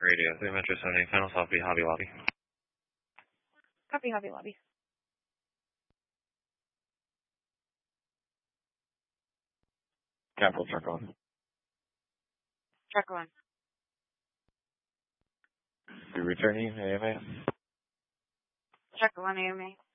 Radio 3 Metro 70, final stop be Hobby Lobby. Copy, Hobby Lobby. Capital truck on. Truck on. Be returning AMA. Truck on, AMA.